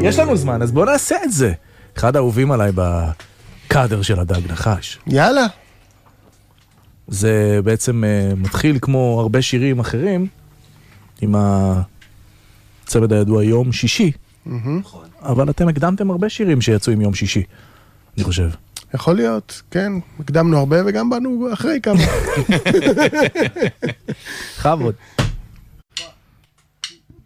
יש לנו זמן, אז בואו נעשה את זה. אחד האהובים עליי בקאדר של הדג נחש. יאללה. זה בעצם מתחיל כמו הרבה שירים אחרים, עם הצמד הידוע יום שישי. אבל אתם הקדמתם הרבה שירים שיצאו עם יום שישי, אני חושב. יכול להיות, כן. הקדמנו הרבה וגם באנו אחרי כמה. חבוד.